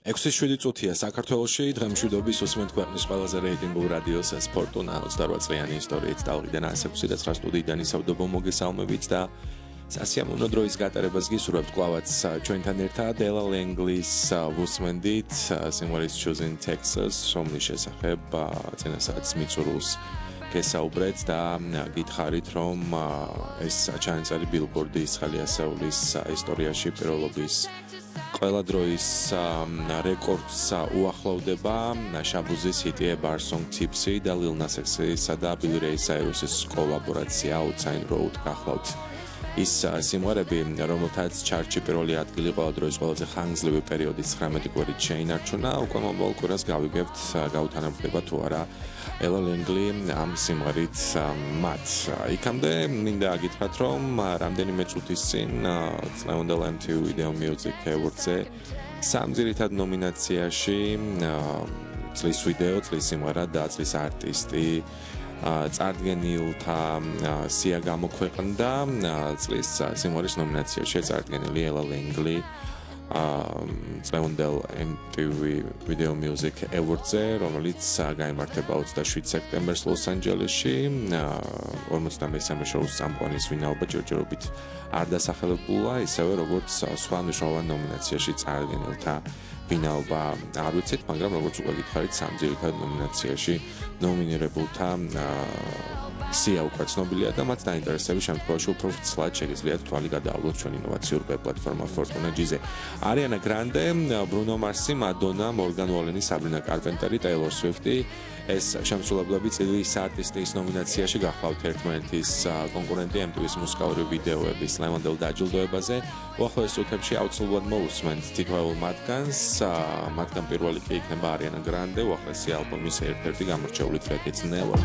6-7 წუთია საქართველოში დღემშვიდობის უსმენთ ქვეყნის ყველაზე რეიტინგულ რადიოს სპორტუნა 28 წლიანი ისტორიით ტალღიდან 106 და სტუდიიდან ისავდობო მოგესალმებით და სასიამოვნო დროის გატარებას გისურვებთ კლავაც ჩვენთან ერთად ელა ლენგლის უსმენდით სიმღერის Choosing Texas რომლის შესახებ წინასაათს მიწურულს გესაუბრეთ და გითხარით რომ ეს ჩანაწერი ბილბორდის ხალი ასეულის ისტორიაში პირველობის ყველა დროის რეკორდს უახლოვდება შაბუზის ჰიტი A Bar Song Tipsy და Lil Nas X-ისა და Billy Ray Cyrus-ის კოლაბორაცია Outside Road გახლავთ ის სიმღერები რომელთაც ჩარტში პირველი ადგილი ყველა დროის ყველაზე ხანგრძლივი პერიოდის 19 კვირით შეინარჩუნა უკვე მომავალ კვირას გავიგებთ გავთანაბრდება თუ არა ელა ლენგლი ამ სიმღერით მათ იქამდე მინდა გითხრათ რომ რამდენიმე წუთის წინ წლევანდელ MTV Video Music Awards-ზე სამ ძირითად ნომინაციაში წლის ვიდეო, წლის სიმღერა და წლის არტისტი წარდგენილთა სია გამოქვეყნდა წლის სიმღერის ნომინაციაში წარდგენილი ელა ლენგლი წლევანდელ MTV Video Music Awards-ზე, რომელიც გაიმართება 27 სექტემბერს ლოს-ანჯელესში 53-მე შოუს წამყვანის ვინაობა ჯერჯერობით არ დასახელებულა, ისევე როგორც სხვა მნიშვნელოვან ნომინაციაში წარდგენილთა ვინაობა არ ვიცით, მაგრამ როგორც უკვე გითხარით, სამ ძირითად ნომინაციაში ნომინირებულთა სია უკვე ცნობილია და მათ დაინტერესების შემთხვევაში უფრო ვრცლად შეგიძლიათ თვალი გადაავლოთ ჩვენ ინოვაციურ პლატფორმა Fortuna G-ზე. Ariana Grande, Bruno Mars, Madonna, Morgan Wallen, Sabrina Carpenter, Taylor Swift ეს შემსრულებლები წლის არტისტის ნომინაციაში გახლავთ ერთმანეთის კონკურენტი MTV-ის მუსიკალური ვიდეოების ლევანდელ დაჯილდოებაზე. უახლოეს წუთებში აუცილებლად მოусმენთ თითოეულ მათგანს. მათგან პირველი კი იქნება Ariana Grande, უახლესი ალბომის ერთ-ერთი გამორჩეული ტრეკიც Never.